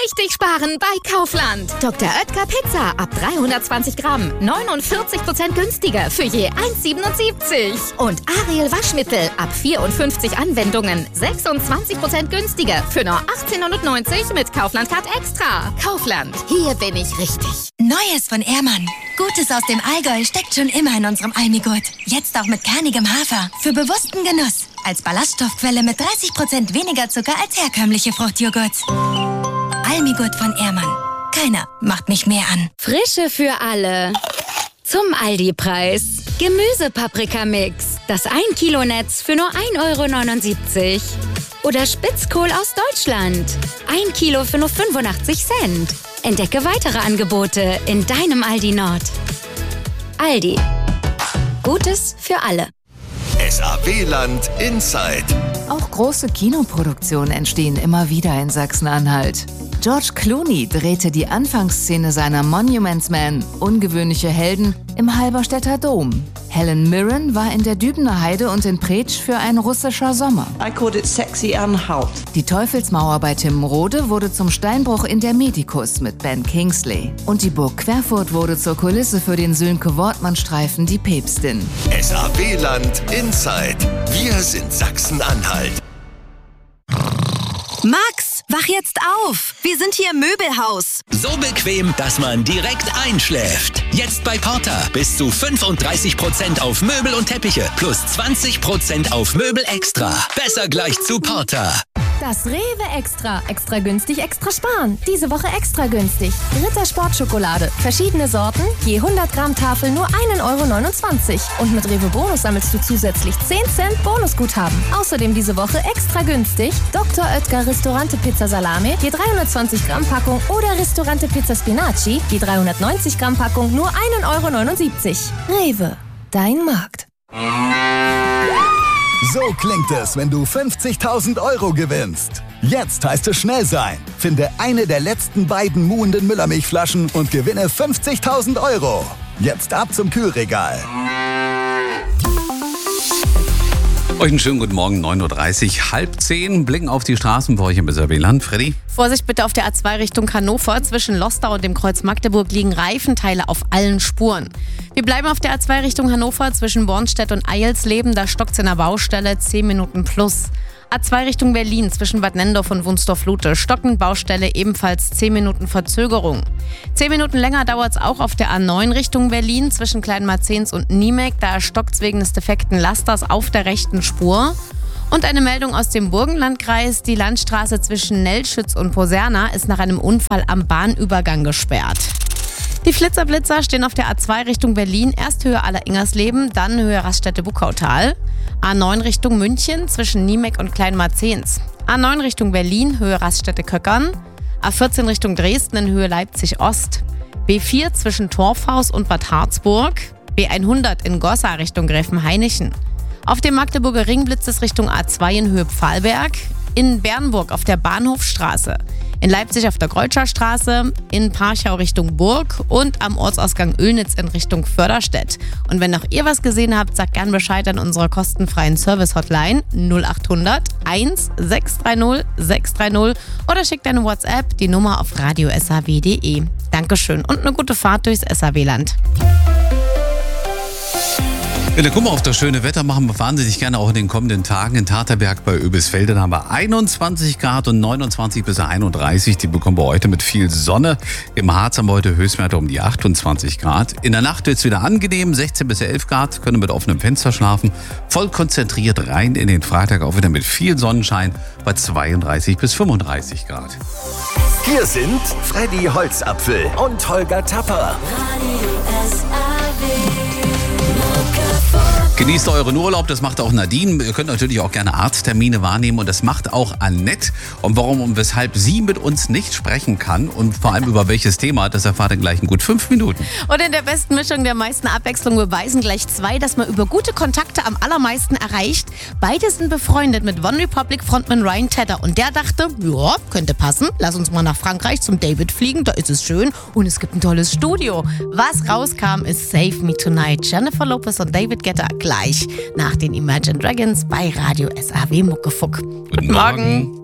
richtig sparen bei Kaufland. Dr. Oetker Pizza ab 320 Gramm, 49% günstiger für je 1,77. Und Ariel Waschmittel ab 54 Anwendungen, 26% günstiger für nur 18,90 mit Kaufland Card Extra. Kaufland, hier bin ich richtig. Neues von Ehrmann. Gutes aus dem Allgäu steckt schon immer in unserem Almigurt. Jetzt auch mit kernigem Hafer. Für bewussten Genuss. Als Ballaststoffquelle mit 30% weniger Zucker als herkömmliche Fruchtjoghurts. Almigurt von Ehrmann. Keiner macht mich mehr an. Frische für alle. Zum Aldi-Preis. Gemüsepaprikamix. Das 1 Kilo Netz für nur 1,79 €. Oder Spitzkohl aus Deutschland. 1 Kilo für nur 85 Cent. Entdecke weitere Angebote in deinem Aldi Nord. Aldi. Gutes für alle. SAW-Land Inside. Auch große Kinoproduktionen entstehen immer wieder in Sachsen-Anhalt. George Clooney drehte die Anfangsszene seiner Monuments Men, ungewöhnliche Helden, im Halberstädter Dom. Helen Mirren war in der Dübener Heide und in Preetsch für Ein russischer Sommer. I called it Sexy Anhalt. Die Teufelsmauer bei Timmenrode wurde zum Steinbruch in der Medikus mit Ben Kingsley. Und die Burg Querfurt wurde zur Kulisse für den Sönke-Wortmann-Streifen Die Päpstin. SAW-Land Inside. Wir sind Sachsen-Anhalt. Max, wach jetzt auf! Wir sind hier im Möbelhaus. So bequem, dass man direkt einschläft. Jetzt bei Porter bis zu 35% auf Möbel und Teppiche plus 20% auf Möbel extra. Besser gleich zu Porter. Das Rewe Extra. Extra günstig, extra sparen. Diese Woche extra günstig. Ritter Sportschokolade. Verschiedene Sorten. Je 100 Gramm Tafel nur 1,29 €. Und mit Rewe Bonus sammelst du zusätzlich 10 Cent Bonusguthaben. Außerdem diese Woche extra günstig. Dr. Oetker Ristorante Pizza Salame. Je 320 Gramm Packung. Oder Ristorante Pizza Spinaci. Je 390 Gramm Packung nur 1,79 €. Rewe. Dein Markt. So klingt es, wenn du 50.000 € gewinnst. Jetzt heißt es schnell sein. Finde eine der letzten beiden muhenden Müllermilchflaschen und gewinne 50.000 €. Jetzt ab zum Kühlregal. Euch einen schönen guten Morgen, 9:30 Uhr, halb 10. Blicken auf die Straßen bei euch im SAW-Land. Freddy? Vorsicht bitte auf der A2 Richtung Hannover. Zwischen Lostau und dem Kreuz Magdeburg liegen Reifenteile auf allen Spuren. Wir bleiben auf der A2 Richtung Hannover zwischen Bornstedt und Eilsleben. Da stockt's in der Baustelle 10 Minuten plus. A2 Richtung Berlin zwischen Bad Nendorf und Wunstorf-Lute. Stockend Baustelle, ebenfalls 10 Minuten Verzögerung. 10 Minuten länger dauert es auch auf der A9 Richtung Berlin zwischen Kleinmarzens und Niemek. Da stockt's wegen des defekten Lasters auf der rechten Spur. Und eine Meldung aus dem Burgenlandkreis. Die Landstraße zwischen Nellschütz und Poserna ist nach einem Unfall am Bahnübergang gesperrt. Die Flitzer-Blitzer stehen auf der A2 Richtung Berlin, erst Höhe Aller-Ingersleben, dann Höhe Raststätte-Buckautal. A9 Richtung München zwischen Niemek und Kleinmarzens. A9 Richtung Berlin, Höhe Raststätte-Köckern. A14 Richtung Dresden in Höhe Leipzig-Ost. B4 zwischen Torfhaus und Bad Harzburg. B100 in Gossa Richtung Gräfenhainichen. Auf dem Magdeburger Ring blitzt es Richtung A2 in Höhe Pfahlberg. In Bernburg auf der Bahnhofstraße. In Leipzig auf der Greutscher Straße, in Parchau Richtung Burg und am Ortsausgang Oelnitz in Richtung Förderstedt. Und wenn noch ihr was gesehen habt, sagt gern Bescheid an unserer kostenfreien Service-Hotline 0800 1 630 630 oder schickt eine WhatsApp, die Nummer auf radio.saw.de. Dankeschön und eine gute Fahrt durchs SAW-Land. Ja, dann gucken wir auf das schöne Wetter, machen wir wahnsinnig gerne auch in den kommenden Tagen. In Taterberg bei Oebisfelde haben wir 21 Grad und 29 bis 31. Die bekommen wir heute mit viel Sonne. Im Harz haben wir heute Höchstwerte um die 28 Grad. In der Nacht wird es wieder angenehm, 16 bis 11 Grad, können mit offenem Fenster schlafen. Voll konzentriert rein in den Freitag, auch wieder mit viel Sonnenschein bei 32 bis 35 Grad. Hier sind Freddy Holzapfel und Holger Tapper. Genießt euren Urlaub, das macht auch Nadine. Ihr könnt natürlich auch gerne Arzttermine wahrnehmen und das macht auch Annette. Und warum und weshalb sie mit uns nicht sprechen kann und vor allem über welches Thema, das erfahrt ihr gleich in gut 5 Minuten. Und in der besten Mischung der meisten Abwechslung beweisen gleich zwei, dass man über gute Kontakte am allermeisten erreicht. Beide sind befreundet mit One Republic Frontman Ryan Tedder und der dachte, ja, könnte passen. Lass uns mal nach Frankreich zum David fliegen, da ist es schön und es gibt ein tolles Studio. Was rauskam, ist Save Me Tonight. Jennifer Lopez und David Guetta gleich nach den Imagine Dragons bei Radio SAW Muckefuck. Guten Morgen.